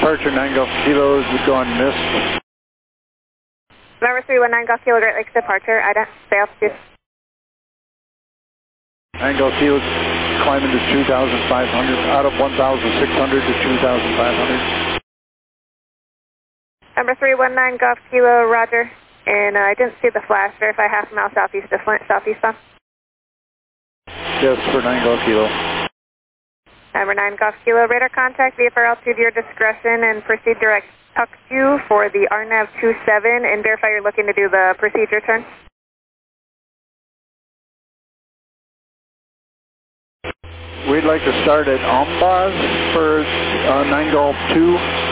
departure 9 Golf Kilo is going missed. November 319 Golf Kilo, Great Lakes departure, stay altitude. 9 Golf Kilo climbing to 2,500, out of 1,600 to 2,500. Number 319 Golf Kilo, roger. And I didn't see the flash, verify half a mile southeast of Flint, southeastbound. Yes, for 9 Golf Kilo. Number 9 Golf Kilo, radar contact, VFR altitude your discretion, and proceed direct tuck you for the RNAV 27, and verify you're looking to do the procedure turn. We'd like to start at Ombaz for 9 Golf 2.